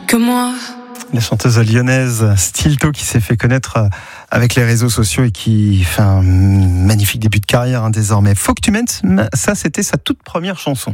que moi. La chanteuse lyonnaise Stilto qui s'est fait connaître avec les réseaux sociaux et qui fait un magnifique début de carrière désormais. Faut que tu mènes, ça c'était sa toute première chanson.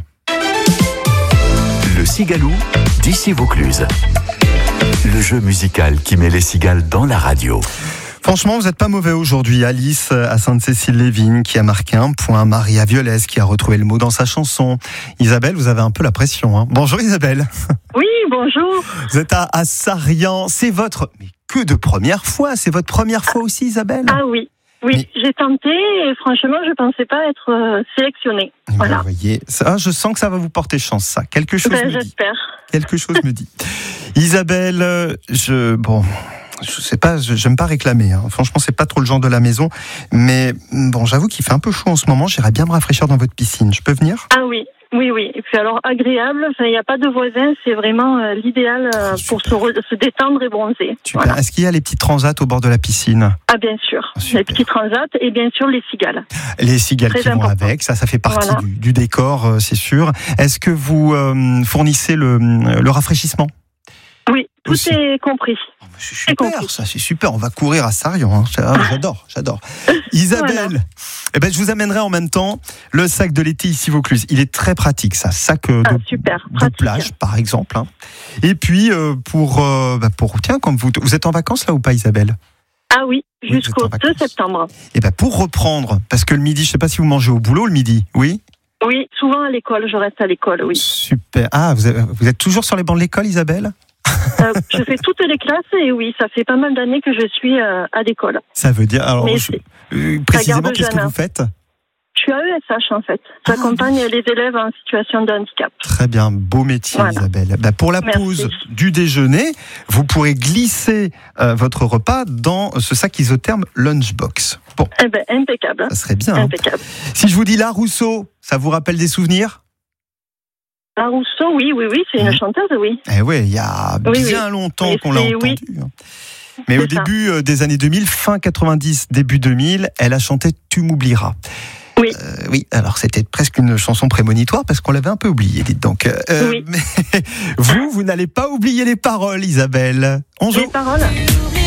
Le Cigalou d'ici Vaucluse. Le jeu musical qui met les cigales dans la radio. Franchement, vous n'êtes pas mauvais aujourd'hui. Alice à Sainte-Cécile-les-Vignes qui a marqué un point. Maria Violès qui a retrouvé le mot dans sa chanson. Isabelle, vous avez un peu la pression. Hein. Bonjour Isabelle. Oui, bonjour. Vous êtes à Sarrian. C'est votre... Mais que de première fois. C'est votre première fois aussi Isabelle? Ah oui. Oui, j'ai tenté et franchement, je ne pensais pas être sélectionnée. Voilà. Vous voyez, ça, je sens que ça va vous porter chance, ça. Quelque chose me dit. J'espère. Quelque chose me dit. Isabelle, je sais pas, j'aime pas réclamer. Hein. Franchement, c'est pas trop le genre de la maison. Mais bon, j'avoue qu'il fait un peu chaud en ce moment. J'irais bien me rafraîchir dans votre piscine. Je peux venir? Ah oui. Oui. Et puis alors, agréable. Il n'y a pas de voisins. C'est vraiment l'idéal pour se détendre et bronzer. Super. Voilà. Est-ce qu'il y a les petits transats au bord de la piscine? Ah, bien sûr. Super. Les petits transats et bien sûr les cigales. Les cigales Très qui vont important. avec. Ça fait partie Voilà. du décor, c'est sûr. Est-ce que vous fournissez le rafraîchissement? Oui, tout Aussi. est compris. C'est super, ça, c'est super. On va courir à Sarrian. Hein. J'adore. Isabelle, Voilà. je vous amènerai en même temps le sac de l'été ici Vaucluse. Il est très pratique, ça. Sac Super, de pratique. plage, par exemple. Hein. Et puis, tiens, comme vous êtes en vacances là ou pas, Isabelle? Ah oui, Oui, vous êtes jusqu'au en 2 vacances. septembre. Et pour reprendre, parce que le midi, je sais pas si vous mangez au boulot le midi, oui? Oui, souvent à l'école. Je reste à l'école, oui. Super. Ah, vous êtes toujours sur les bancs de l'école, Isabelle? Je fais toutes les classes et oui, ça fait pas mal d'années que je suis à l'école. Ça veut dire, alors, Mais précisément, garde qu'est-ce que jeune, vous faites? Je suis à ESH en fait. J'accompagne les élèves en situation de handicap. Très bien, beau métier Voilà. Isabelle. Pour la Merci. pause du déjeuner, vous pourrez glisser votre repas dans ce sac isotherme Lunchbox. Bon, Eh ben, impeccable. ça serait bien. Hein. Impeccable. Si je vous dis La Rousseau, ça vous rappelle des souvenirs? La Rousseau, oui, c'est une chanteuse, oui. Eh oui, il y a bien longtemps Mais qu'on l'a c'est- entendu. oui. Hein. Mais au C'est ça. début des années 2000, fin 90, début 2000, elle a chanté Tu m'oublieras. Oui. Oui, alors c'était presque une chanson prémonitoire parce qu'on l'avait un peu oubliée, dites donc. Oui. Mais vous n'allez pas oublier les paroles, Isabelle. On joue. Les paroles.